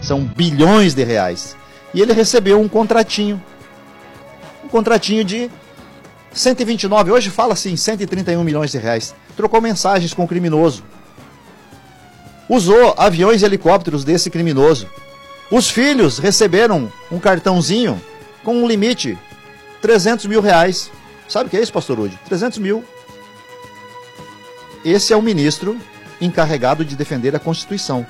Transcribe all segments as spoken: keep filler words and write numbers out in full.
São bilhões de reais. E ele recebeu um contratinho. Um contratinho de cento e vinte e nove, hoje fala assim, cento e trinta e um milhões de reais. Trocou mensagens com o criminoso. Usou aviões e helicópteros desse criminoso. Os filhos receberam um cartãozinho com um limite, trezentos mil reais. Sabe o que é isso, pastor Udi? trezentos mil. Esse é o ministro encarregado de defender a Constituição.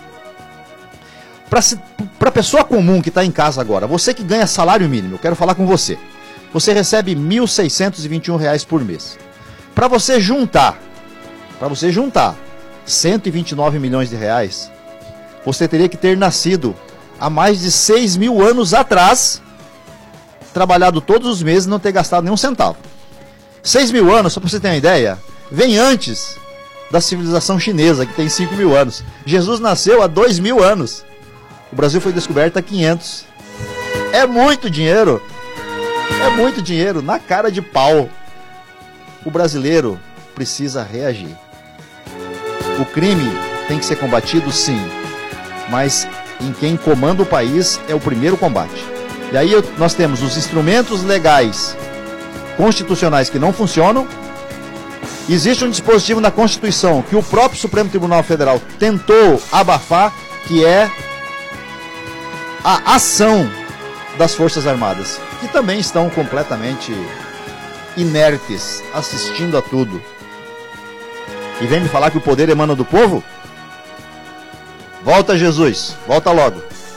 Para a pessoa comum que está em casa agora, você que ganha salário mínimo, eu quero falar com você. Você recebe mil seiscentos e vinte e um reais por mês. Para você juntar, para você juntar cento e vinte e nove milhões de reais, você teria que ter nascido há mais de seis mil anos atrás, trabalhado todos os meses e não ter gastado nenhum centavo. seis mil anos, só para você ter uma ideia, vem antes da civilização chinesa, que tem cinco mil anos. Jesus nasceu há dois mil anos. O Brasil foi descoberto há quinhentos. É muito dinheiro. É muito dinheiro, na cara de pau. O brasileiro precisa reagir. O crime tem que ser combatido, sim. Mas em quem comanda o país é o primeiro combate. E aí nós temos os instrumentos legais constitucionais que não funcionam. Existe um dispositivo na Constituição que o próprio Supremo Tribunal Federal tentou abafar, que é a ação das Forças Armadas, que também estão completamente inertes, assistindo a tudo. E vem me falar que o poder emana do povo? Volta, Jesus, volta logo.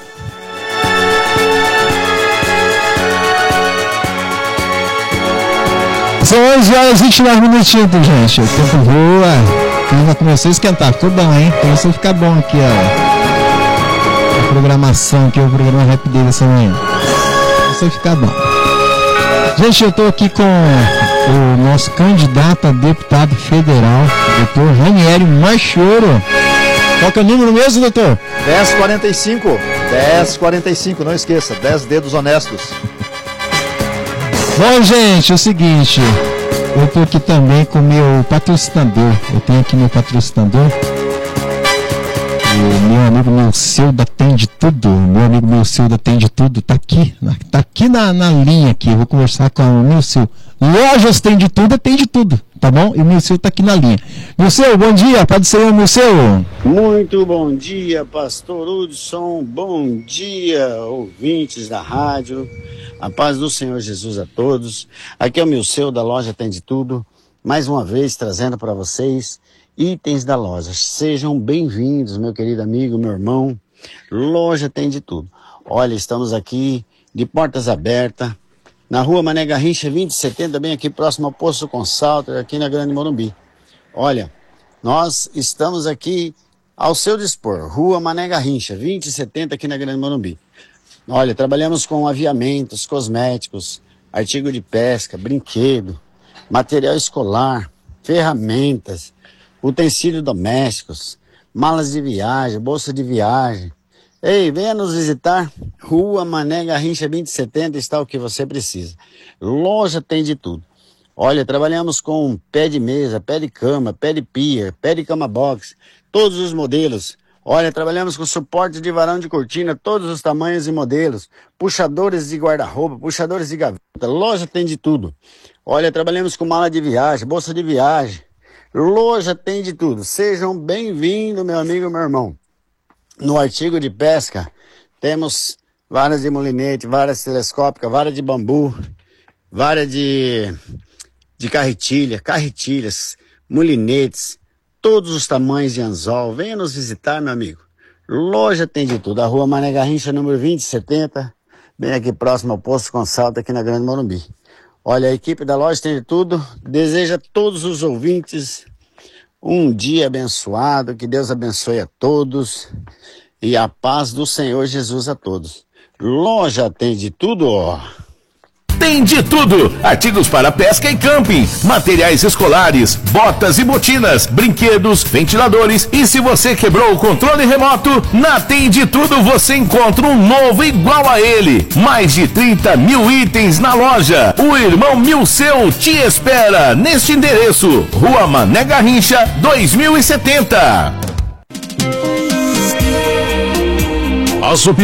São onze horas e vinte e nove minutinhos, gente. O tempo voa. O clima começou a esquentar. Ficou bom, hein? Começou a ficar bom aqui, ó. A programação aqui, o programa Rapidez dessa manhã. Começou a ficar bom. Gente, eu tô aqui com o nosso candidato a deputado federal, doutor Ranieri Machoro. Qual que é o número mesmo, doutor? dez quarenta e cinco. dez quarenta e cinco, não esqueça. dez dedos honestos. Bom, gente, é o seguinte, eu tô aqui também com o meu patrocinador, eu tenho aqui meu patrocinador, o meu amigo Milceuda Tem de Tudo, meu amigo Milceuda Tem de Tudo, tá aqui, tá aqui na, na linha aqui, eu vou conversar com o Milceu. Lojas Tem de Tudo, tem de tudo, tá bom? E o Milceu tá aqui na linha. Milceu, bom dia, pode ser o Milceu. Muito bom dia, pastor Hudson, bom dia, ouvintes da rádio. A paz do Senhor Jesus a todos. Aqui é o Milceu da Loja Tem de Tudo, mais uma vez trazendo para vocês itens da loja. Sejam bem-vindos, meu querido amigo, meu irmão. Loja Tem de Tudo. Olha, estamos aqui de portas abertas, na rua Mané Garrincha vinte e setenta, bem aqui próximo ao Poço Consalter, aqui na Grande Morumbi. Olha, nós estamos aqui ao seu dispor, rua Mané Garrincha vinte e setenta, aqui na Grande Morumbi. Olha, trabalhamos com aviamentos, cosméticos, artigo de pesca, brinquedo, material escolar, ferramentas, utensílios domésticos, malas de viagem, bolsa de viagem. Ei, venha nos visitar, Rua Mané Garrincha vinte e setenta, está o que você precisa. Loja Tem de Tudo. Olha, trabalhamos com pé de mesa, pé de cama, pé de pia, pé de cama box, todos os modelos. Olha, trabalhamos com suporte de varão de cortina, todos os tamanhos e modelos, puxadores de guarda-roupa, puxadores de gaveta, Loja Tem de Tudo. Olha, trabalhamos com mala de viagem, bolsa de viagem, Loja Tem de Tudo. Sejam bem-vindos, meu amigo, meu irmão. No artigo de pesca, temos varas de molinete, varas telescópicas, vara de bambu, vara de, de carretilha, carretilhas, molinetes, todos os tamanhos de anzol. Venha nos visitar, meu amigo. Loja Tem de Tudo. A rua Mané Garrincha, número vinte e setenta, bem aqui próximo ao Poço Consalto, aqui na Grande Morumbi. Olha, a equipe da Loja Tem de Tudo deseja a todos os ouvintes um dia abençoado, que Deus abençoe a todos e a paz do Senhor Jesus a todos. Loja Tem de Tudo, ó. Tem de tudo, artigos para pesca e camping, materiais escolares, botas e botinas, brinquedos, ventiladores e se você quebrou o controle remoto, na Tem de Tudo você encontra um novo igual a ele. Mais de trinta mil itens na loja. O irmão Milceu te espera neste endereço, Rua Mané Garrincha dois mil e setenta. As